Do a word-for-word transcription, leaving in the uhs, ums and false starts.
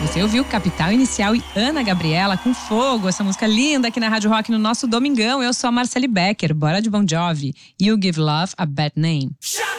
Você ouviu Capital Inicial e Ana Gabriela com Fogo, essa música linda aqui na Rádio Rock no nosso domingão. Eu sou a Marcele Becker, bora de Bon Jovi. You Give Love a Bad Name.